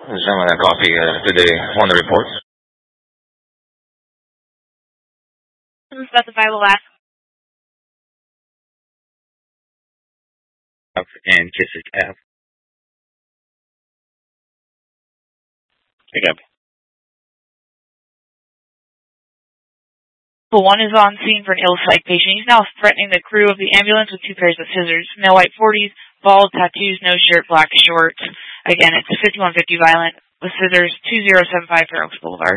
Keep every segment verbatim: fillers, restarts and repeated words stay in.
Someone a copy uh, to the on the report. Unspecifiable last. And Kissick Ave. Pick up. One is on scene for an ill-sight patient. He's now threatening the crew of the ambulance with two pairs of scissors. Male, white forties, bald, tattoos, no shirt, black shorts. Again, it's fifty-one fifty violent with scissors, two zero seven five Fair Oaks Boulevard.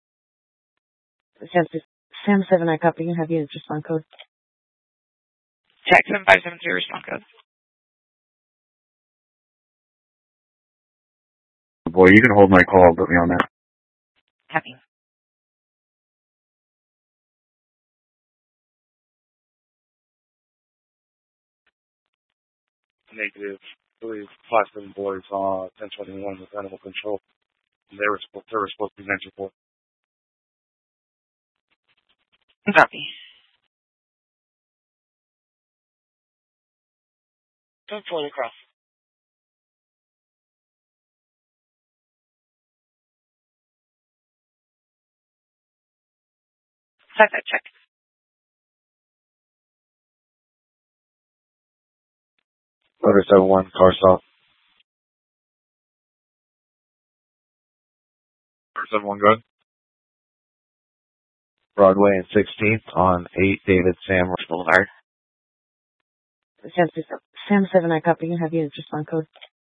Sam seven, I copy. You have your respond code. Check seven five seven three respond code. Boy, you can hold my call. Put me on that. Happy. Negative. I believe five seven boys on ten twenty-one with animal control. And they were supposed they were supposed to be mentioned for. Copy. Don't pull across. Check that check. Motor seven one, car stop. Motor seven one, good. Broadway and sixteenth on eight David Sam Boulevard. Sam seven, I copy. You have your respond code.